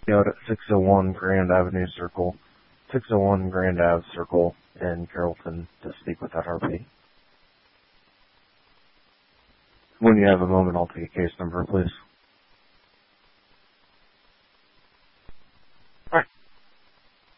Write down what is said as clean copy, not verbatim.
out at 601 Grand Avenue Circle, 601 Grand Ave Circle in Carrollton to speak with that RP. When you have a moment, I'll take a case number, please.